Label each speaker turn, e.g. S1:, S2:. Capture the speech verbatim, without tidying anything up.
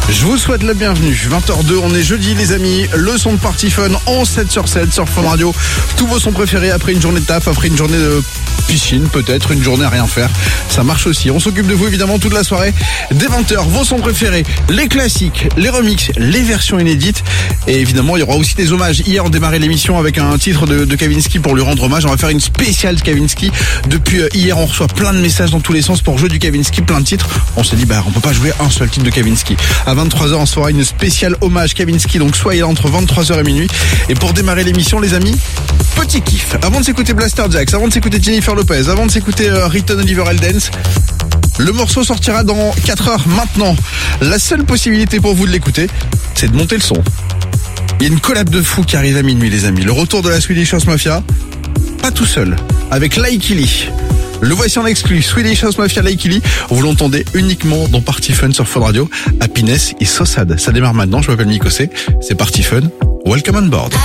S1: Je vous souhaite la bienvenue. vingt heures deux, on est jeudi les amis. Le son de Party Fun en sept sur sept sur Fun Radio. Tous vos sons préférés après une journée de taf, après une journée de piscine, peut-être une journée à rien faire. Ça marche aussi. On s'occupe de vous évidemment toute la soirée. Dès vingt heures, vos sons préférés, les classiques, les remixes, les versions inédites. Et évidemment, il y aura aussi des hommages. Hier, on démarrait l'émission avec un titre de, de Kavinsky pour lui rendre hommage. On va faire une spéciale Kavinsky. Depuis hier, on reçoit plein de messages dans tous les sens pour jouer du Kavinsky, plein de titres. On s'est dit, bah, on peut pas jouer un seul titre de Kavinsky. À vingt-trois heures, on se fera une spéciale hommage Kavinsky. Donc, soyez là entre vingt-trois heures et minuit. Et pour démarrer l'émission, les amis, petit kiff. Avant de s'écouter Blaster Jacks, avant de s'écouter Jennifer Lopez, avant de s'écouter euh, Riton Oliver Heldens, le morceau sortira dans quatre heures maintenant. La seule possibilité pour vous de l'écouter, c'est de monter le son. Il y a une collab de fou qui arrive à minuit, les amis. Le retour de la Swedish House Mafia, pas tout seul, avec Laikili. Le voici en exclu, Swedish House Mafia Laikili. Vous l'entendez uniquement dans Party Fun sur Fun Radio. Happiness is so sad. Ça démarre maintenant, je m'appelle Mikosé. C'est Party Fun. Welcome on board.